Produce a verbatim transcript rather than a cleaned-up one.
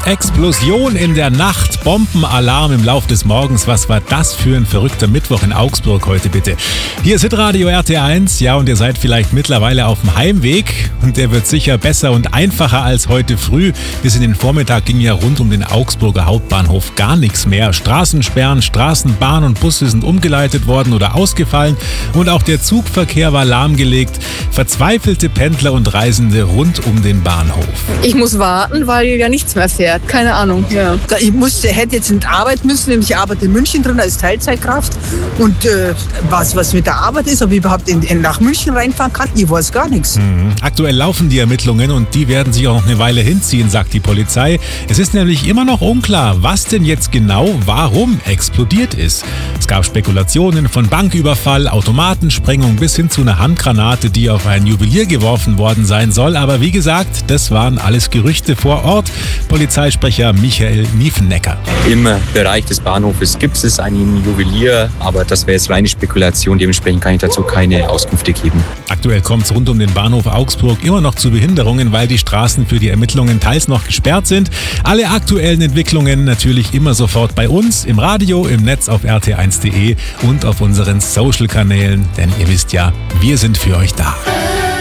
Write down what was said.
Explosion in der Nacht, Bombenalarm im Lauf des Morgens. Was war das für ein verrückter Mittwoch in Augsburg heute bitte? Hier ist Hitradio R T eins, ja, und ihr seid vielleicht mittlerweile auf dem Heimweg und der wird sicher besser und einfacher als heute früh. Bis in den Vormittag ging ja rund um den Augsburger Hauptbahnhof gar nichts mehr. Straßensperren, Straßen, Bahn und Busse sind umgeleitet worden oder ausgefallen und auch der Zugverkehr war lahmgelegt. Verzweifelte Pendler und Reisende rund um den Bahnhof. Ich muss warten, weil ja nichts mehr fährt. Keine Ahnung, ja. Ich musste, hätte jetzt nicht arbeiten müssen, ich arbeite in München drin als Teilzeitkraft. Und äh, was, was mit der Arbeit ist, ob ich überhaupt in, in, nach München reinfahren kann, ich weiß gar nichts. Mhm. Aktuell laufen die Ermittlungen und die werden sich auch noch eine Weile hinziehen, sagt die Polizei. Es ist nämlich immer noch unklar, was denn jetzt genau warum explodiert ist. Es gab Spekulationen von Banküberfall, Automatensprengung bis hin zu einer Handgranate, die auf ein Juwelier geworfen worden sein soll. Aber wie gesagt, das waren alles Gerüchte vor Ort. Polizeisprecher Michael Niefennecker. Im Bereich des Bahnhofes gibt es einen Juwelier, aber das wäre jetzt reine Spekulation. Dementsprechend kann ich dazu keine Auskünfte geben. Aktuell kommt es rund um den Bahnhof Augsburg immer noch zu Behinderungen, weil die Straßen für die Ermittlungen teils noch gesperrt sind. Alle aktuellen Entwicklungen natürlich immer sofort bei uns, im Radio, im Netz auf r t eins punkt d e und auf unseren Social-Kanälen. Denn ihr wisst ja, wir sind für euch da.